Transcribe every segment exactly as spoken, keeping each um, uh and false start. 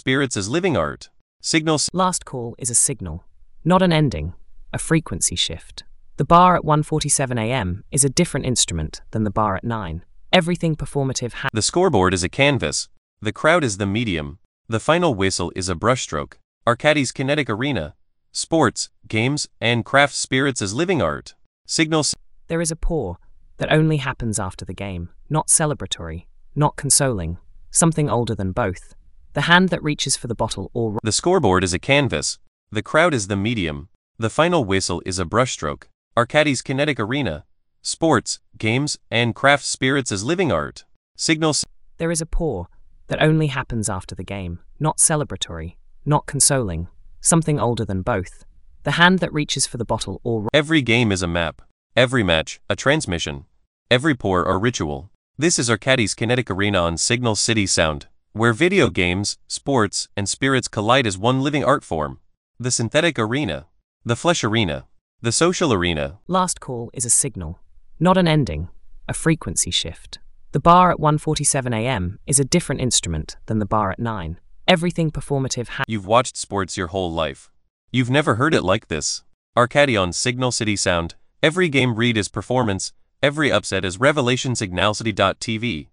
spirits as living art. Signal. Last call is a signal, not an ending, a frequency shift. The bar at one forty-seven a m is a different instrument than the bar at nine. Everything performative ha- The scoreboard is a canvas. The crowd is the medium. The final whistle is a brushstroke. Arcadis kinetic arena. Sports, games, and craft spirits as living art. Signal. There is a pour that only happens after the game, not celebratory, not consoling, something older than both. The hand that reaches for the bottle or... The scoreboard is a canvas. The crowd is the medium. The final whistle is a brushstroke. Arcadis kinetic arena. Sports, games, and craft spirits as living art. Signal. There is a pour that only happens after the game, not celebratory, not consoling, something older than both. The hand that reaches for the bottle or... Every game is a map. Every match, a transmission. Every pour, a ritual. This is Arcadis Kinetic Arena on Signal City Sound, where video games, sports, and spirits collide as one living art form. The synthetic arena. The flesh arena. The social arena. Last call is a signal, not an ending, a frequency shift. The bar at one forty-seven a m is a different instrument than the bar at nine. Everything performative ha- You've watched sports your whole life. You've never heard it like this. Arcadi on Signal City Sound. Every game read is performance. Every upset is revelation. Signal City dot T V.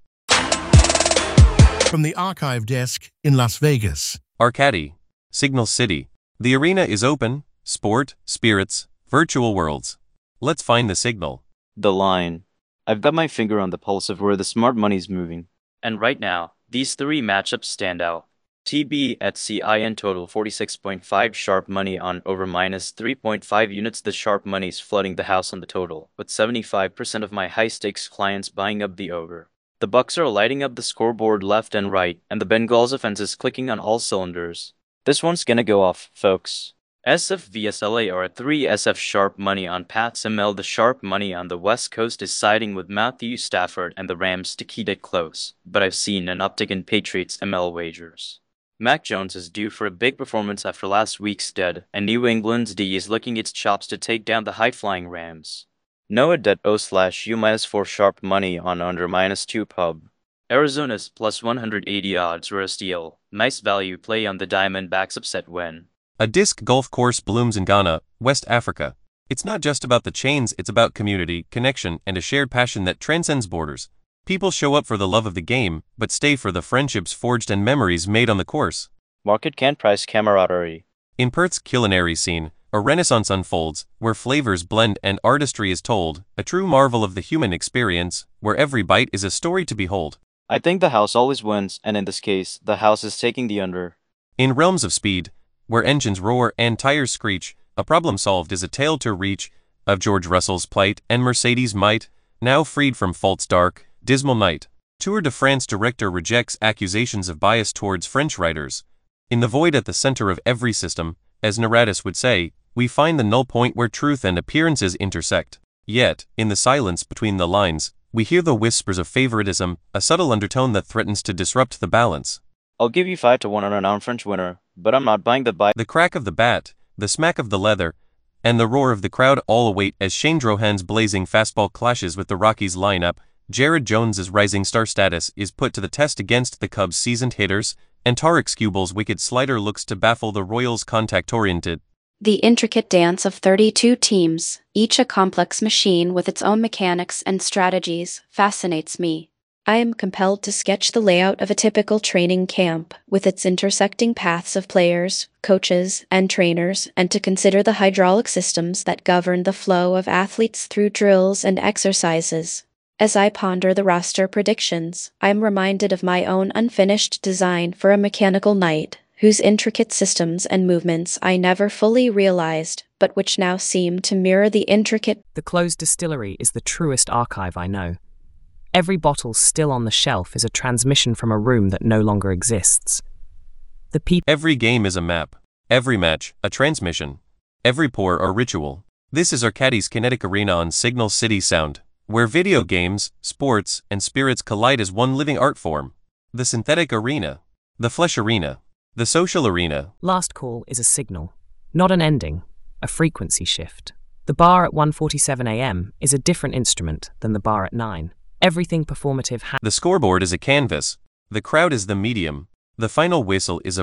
From the archive desk in Las Vegas. Arcadi. Signal City. The arena is open. Sport, spirits, virtual worlds. Let's find the signal. The line. I've got my finger on the pulse of where the smart money's moving. And right now, these three matchups stand out. T B at C I N total forty-six point five sharp money on over minus three point five units. The sharp money's flooding the house on the total, with seventy-five percent of my high-stakes clients buying up the over. The Bucks are lighting up the scoreboard left and right, and the Bengals offense is clicking on all cylinders. This one's gonna go off, folks. S F vs L A are at three S F sharp money on Pats M L. The sharp money on the West Coast is siding with Matthew Stafford and the Rams to keep it close, but I've seen an uptick in Patriots M L wagers. Mac Jones is due for a big performance after last week's dead, and New England's D is licking its chops to take down the high-flying Rams. Noah det O slash U minus four sharp money on under minus two pub. Arizona's plus one hundred eighty odds were a steal. Nice value play on the Diamondbacks upset win. A disc golf course blooms in Ghana, West Africa. It's not just about the chains, it's about community, connection, and a shared passion that transcends borders. People show up for the love of the game, but stay for the friendships forged and memories made on the course. Market can't price camaraderie. In Perth's culinary scene, a renaissance unfolds, where flavors blend and artistry is told, a true marvel of the human experience, where every bite is a story to behold. I think the house always wins, and in this case, the house is taking the under. In realms of speed, where engines roar and tires screech, a problem solved is a tale to reach, of George Russell's plight and Mercedes' might, now freed from fault's dark, dismal night. Tour de France director rejects accusations of bias towards French writers. In the void at the center of every system, as Naradis would say, we find the null point where truth and appearances intersect. Yet, in the silence between the lines, we hear the whispers of favoritism, a subtle undertone that threatens to disrupt the balance. I'll give you five to one on a non-French winner, but I'm not buying the buy. The crack of the bat, the smack of the leather, and the roar of the crowd all await as Shane Drohan's blazing fastball clashes with the Rockies lineup. Jared Jones's rising star status is put to the test against the Cubs' seasoned hitters, and Tarek Skubel's wicked slider looks to baffle the Royals' contact-oriented. The intricate dance of thirty-two teams, each a complex machine with its own mechanics and strategies, fascinates me. I am compelled to sketch the layout of a typical training camp, with its intersecting paths of players, coaches, and trainers, and to consider the hydraulic systems that govern the flow of athletes through drills and exercises. As I ponder the roster predictions, I am reminded of my own unfinished design for a mechanical knight, whose intricate systems and movements I never fully realized, but which now seem to mirror the intricate... The closed distillery is the truest archive I know. Every bottle still on the shelf is a transmission from a room that no longer exists. The people... Every game is a map. Every match, a transmission. Every pour, a ritual. This is Arcadis Kinetic Arena on Signal City Sound, where video games, sports, and spirits collide as one living art form. The synthetic arena. The flesh arena. The social arena. Last call is a signal, not an ending, a frequency shift. The bar at one forty-seven a m is a different instrument than the bar at nine. Everything performative ha- The scoreboard is a canvas. The crowd is the medium. The final whistle is a